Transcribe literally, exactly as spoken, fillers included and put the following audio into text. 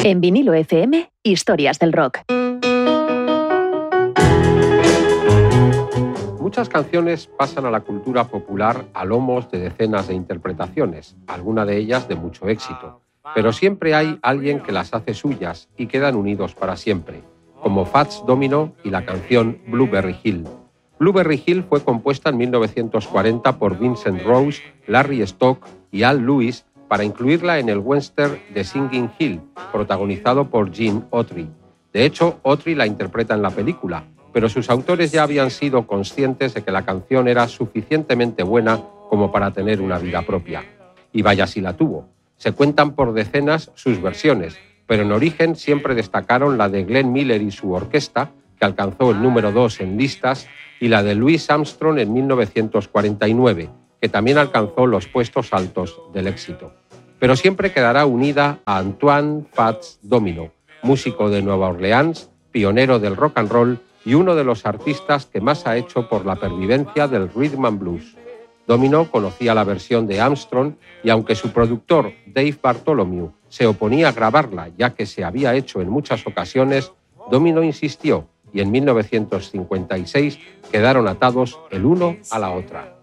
En Vinilo F M, historias del rock. Muchas canciones pasan a la cultura popular a lomos de decenas de interpretaciones, algunas de ellas de mucho éxito. Pero siempre hay alguien que las hace suyas y quedan unidos para siempre, como Fats Domino y la canción Blueberry Hill. Blueberry Hill fue compuesta en mil novecientos cuarenta por Vincent Rose, Larry Stock y Al Lewis para incluirla en el western The Singing Hill, protagonizado por Gene Autry. De hecho, Autry la interpreta en la película, pero sus autores ya habían sido conscientes de que la canción era suficientemente buena como para tener una vida propia. Y vaya si la tuvo. Se cuentan por decenas sus versiones, pero en origen siempre destacaron la de Glenn Miller y su orquesta, que alcanzó el número dos en listas, y la de Louis Armstrong en mil novecientos cuarenta y nueve, que también alcanzó los puestos altos del éxito. Pero siempre quedará unida a Antoine Fats Domino, músico de Nueva Orleans, pionero del rock and roll y uno de los artistas que más ha hecho por la pervivencia del rhythm and blues. Domino conocía la versión de Armstrong y aunque su productor Dave Bartholomew se oponía a grabarla ya que se había hecho en muchas ocasiones, Domino insistió y en mil novecientos cincuenta y seis quedaron atados el uno a la otra.